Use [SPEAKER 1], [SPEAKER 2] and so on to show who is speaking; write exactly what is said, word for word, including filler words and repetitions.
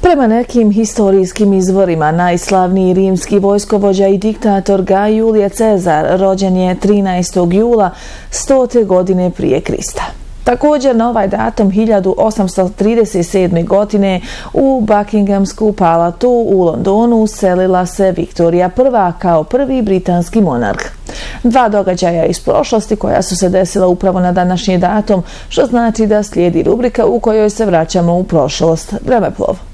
[SPEAKER 1] Prema nekim historijskim izvorima, najslavniji rimski vojskovođa i diktator Gaj Julije Cezar rođen je trinaestog jula stote godine prije Krista. Također na ovaj datum hiljadu osamsto trideset sedme. godine u Buckinghamsku palatu u Londonu selila se Viktorija prva kao prvi britanski monarh. Dva događaja iz prošlosti koja su se desila upravo na današnji datum, što znači da slijedi rubrika u kojoj se vraćamo u prošlost. Vremeplov.